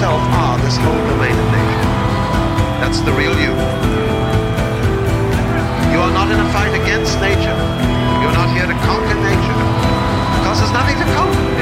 yourself are this whole domain of nature. That's the real you. You are not in a fight against nature. You're not here to conquer nature, because there's nothing to conquer.